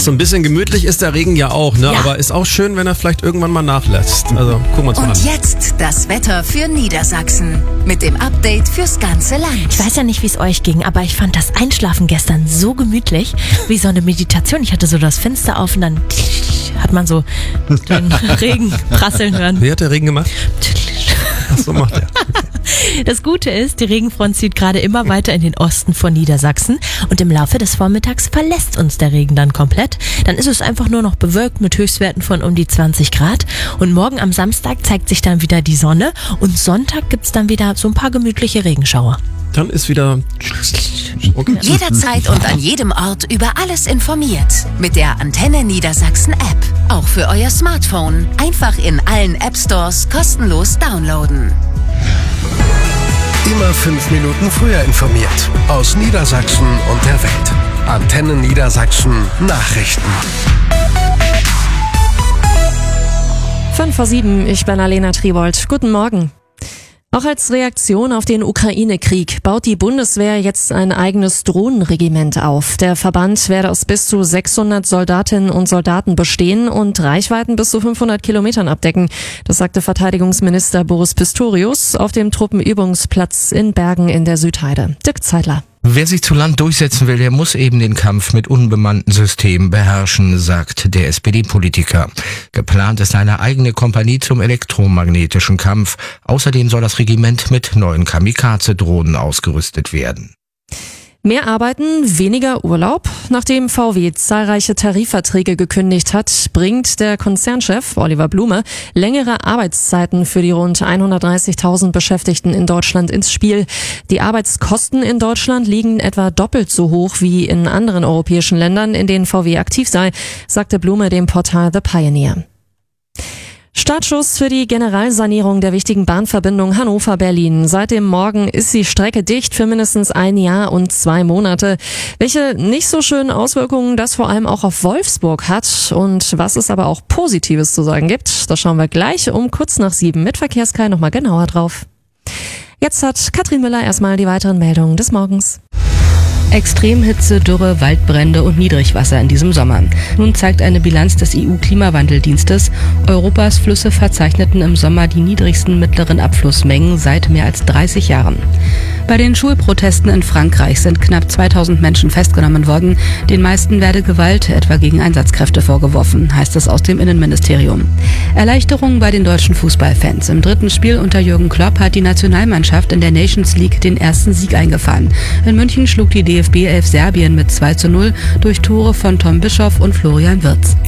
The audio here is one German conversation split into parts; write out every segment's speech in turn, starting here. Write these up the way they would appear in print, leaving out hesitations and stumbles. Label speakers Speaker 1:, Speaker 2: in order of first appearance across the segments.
Speaker 1: So ein bisschen gemütlich ist der Regen ja auch, ne?
Speaker 2: Ja.
Speaker 1: Aber ist auch schön, wenn er vielleicht irgendwann mal nachlässt. Also gucken wir uns mal
Speaker 3: Und
Speaker 1: an.
Speaker 3: jetzt das Wetter für Niedersachsen mit dem Update fürs ganze Land.
Speaker 2: Ich weiß ja nicht, wie es euch ging, aber ich fand das Einschlafen gestern so gemütlich, wie so eine Meditation. Ich hatte so das Fenster auf und dann hat man so den Regen prasseln hören.
Speaker 1: Wie hat der Regen gemacht? Ach, so macht er.
Speaker 2: Das Gute ist, die Regenfront zieht gerade immer weiter in den Osten von Niedersachsen und im Laufe des Vormittags verlässt uns der Regen dann komplett. Dann ist es einfach nur noch bewölkt mit Höchstwerten von um die 20 Grad und morgen am Samstag zeigt sich dann wieder die Sonne und Sonntag gibt's dann wieder so ein paar gemütliche Regenschauer.
Speaker 1: Dann ist wieder... Okay.
Speaker 3: Jederzeit und an jedem Ort über alles informiert. Mit der Antenne Niedersachsen App. Auch für euer Smartphone. Einfach in allen App Stores kostenlos downloaden.
Speaker 4: Immer 5 Minuten früher informiert. Aus Niedersachsen und der Welt. Antenne Niedersachsen Nachrichten.
Speaker 5: 5:07, ich bin Alena Tribold. Guten Morgen. Auch als Reaktion auf den Ukraine-Krieg baut die Bundeswehr jetzt ein eigenes Drohnenregiment auf. Der Verband werde aus bis zu 600 Soldatinnen und Soldaten bestehen und Reichweiten bis zu 500 Kilometern abdecken. Das sagte Verteidigungsminister Boris Pistorius auf dem Truppenübungsplatz in Bergen in der Südheide. Dirk Zeitler.
Speaker 6: Wer sich zu Land durchsetzen will, der muss eben den Kampf mit unbemannten Systemen beherrschen, sagt der SPD-Politiker. Geplant ist eine eigene Kompanie zum elektromagnetischen Kampf. Außerdem soll das Regiment mit neuen Kamikaze-Drohnen ausgerüstet werden.
Speaker 5: Mehr Arbeiten, weniger Urlaub. Nachdem VW zahlreiche Tarifverträge gekündigt hat, bringt der Konzernchef Oliver Blume längere Arbeitszeiten für die rund 130.000 Beschäftigten in Deutschland ins Spiel. Die Arbeitskosten in Deutschland liegen etwa doppelt so hoch wie in anderen europäischen Ländern, in denen VW aktiv sei, sagte Blume dem Portal The Pioneer. Startschuss für die Generalsanierung der wichtigen Bahnverbindung Hannover-Berlin. Seit dem Morgen ist die Strecke dicht für mindestens 1 Jahr und 2 Monate. Welche nicht so schönen Auswirkungen das vor allem auch auf Wolfsburg hat und was es aber auch Positives zu sagen gibt, das schauen wir gleich um kurz nach 7 mit Verkehrskai nochmal genauer drauf. Jetzt hat Katrin Müller erstmal die weiteren Meldungen des Morgens.
Speaker 7: Extremhitze, Dürre, Waldbrände und Niedrigwasser in diesem Sommer. Nun zeigt eine Bilanz des EU-Klimawandeldienstes, Europas Flüsse verzeichneten im Sommer die niedrigsten mittleren Abflussmengen seit mehr als 30 Jahren. Bei den Schulprotesten in Frankreich sind knapp 2000 Menschen festgenommen worden. Den meisten werde Gewalt, etwa gegen Einsatzkräfte, vorgeworfen, heißt es aus dem Innenministerium. Erleichterung bei den deutschen Fußballfans. Im 3. Spiel unter Jürgen Klopp hat die Nationalmannschaft in der Nations League den ersten Sieg eingefahren. In München schlug die DFB 11 Serbien mit 2:0 durch Tore von Tom Bischoff und Florian Wirtz.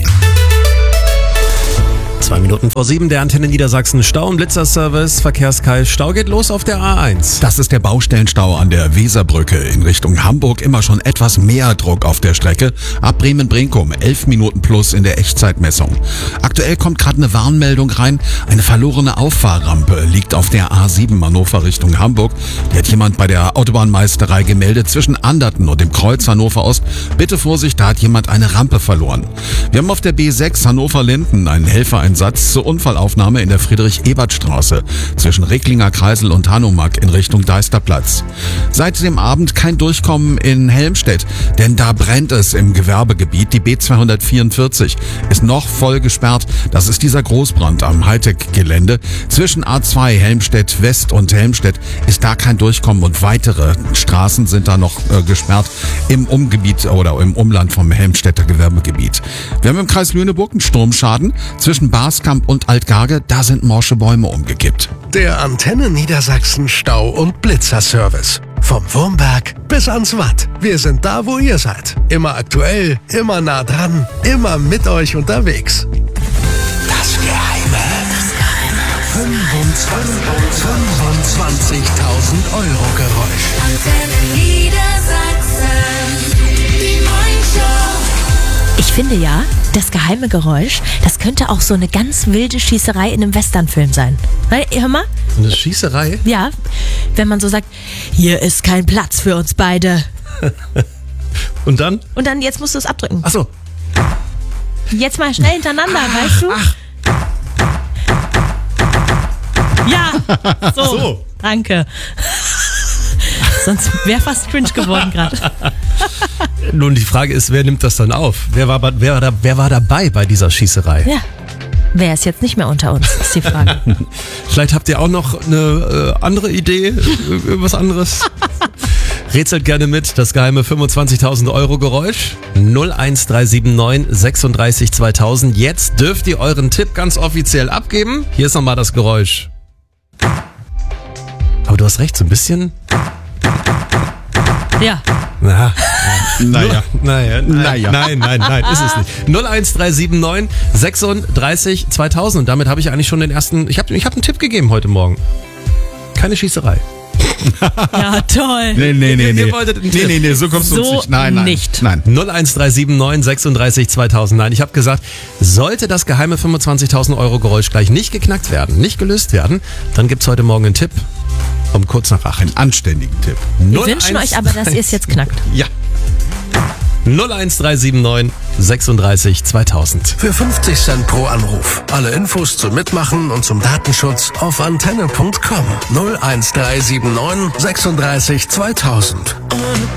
Speaker 1: 2 Minuten vor 7, der Antenne Niedersachsen Stau- und Blitzerservice. Verkehrskai, Stau geht los auf der A1.
Speaker 8: Das ist der Baustellenstau an der Weserbrücke in Richtung Hamburg. Immer schon etwas mehr Druck auf der Strecke. Ab Bremen-Brinkum 11 Minuten plus in der Echtzeitmessung. Aktuell kommt gerade eine Warnmeldung rein. Eine verlorene Auffahrrampe liegt auf der A7 Hannover Richtung Hamburg. Die hat jemand bei der Autobahnmeisterei gemeldet zwischen Anderten und dem Kreuz Hannover Ost. Bitte Vorsicht, da hat jemand eine Rampe verloren. Wir haben auf der B6 Hannover-Linden einen Helfereinsatz zur Unfallaufnahme in der Friedrich-Ebert-Straße zwischen Recklinger Kreisel und Hanomag in Richtung Deisterplatz. Seit dem Abend kein Durchkommen in Helmstedt, denn da brennt es im Gewerbegebiet. Die B244 ist noch voll gesperrt. Das ist dieser Großbrand am Hightech-Gelände. Zwischen A2 Helmstedt West und Helmstedt ist da kein Durchkommen und weitere Straßen sind da noch gesperrt im Umgebiet oder im Umland vom Helmstedter Gewerbegebiet. Wir haben im Kreis Lüneburg einen Sturmschaden zwischen Baskamp und Altgarge, da sind morsche Bäume umgekippt.
Speaker 4: Der Antenne Niedersachsen Stau- und Blitzerservice. Vom Wurmberg bis ans Watt. Wir sind da, wo ihr seid. Immer aktuell, immer nah dran, immer mit euch unterwegs. Das Geheime. 25.000 Euro Geräusch.
Speaker 3: Antenne Niedersachsen. Die Morningshow.
Speaker 2: Ich finde ja, das geheime Geräusch, das könnte auch so eine ganz wilde Schießerei in einem Westernfilm sein. Weil, hör mal.
Speaker 1: Eine Schießerei?
Speaker 2: Ja, wenn man so sagt, hier ist kein Platz für uns beide.
Speaker 1: Und dann?
Speaker 2: Und dann, jetzt musst du es abdrücken.
Speaker 1: Ach so.
Speaker 2: Jetzt mal schnell hintereinander, weißt du? Ja, so. Danke. Sonst wäre fast cringe geworden gerade.
Speaker 1: Nun, die Frage ist, wer nimmt das dann auf? Wer war dabei bei dieser Schießerei?
Speaker 2: Ja. Wer ist jetzt nicht mehr unter uns, ist die Frage.
Speaker 1: Vielleicht habt ihr auch noch eine andere Idee, irgendwas anderes? Rätselt gerne mit, das geheime 25.000 Euro Geräusch 01379 36 2000. Jetzt dürft ihr euren Tipp ganz offiziell abgeben. Hier ist nochmal das Geräusch. Aber du hast recht, so ein bisschen.
Speaker 2: Ja.
Speaker 1: Naja. Nein, ist es nicht. 01379 36 2000. Und damit habe ich eigentlich schon den ersten. Ich hab einen Tipp gegeben heute Morgen. Keine Schießerei.
Speaker 2: Ja, toll.
Speaker 8: Nee, so kommst du
Speaker 2: So
Speaker 8: uns nicht.
Speaker 2: nicht.
Speaker 8: Nein.
Speaker 1: 01379 36 2000. Nein, ich habe gesagt, sollte das geheime 25.000 Euro Geräusch gleich nicht geknackt werden, nicht gelöst werden, dann gibt's heute Morgen einen Tipp um kurz nach 8.
Speaker 8: Einen anständigen Tipp.
Speaker 2: Wir wünschen euch aber, dass ihr es jetzt knackt.
Speaker 1: Ja. 01379 36 2000.
Speaker 4: Für 50 Cent pro Anruf. Alle Infos zum Mitmachen und zum Datenschutz auf antenne.com. 01379 36 2000.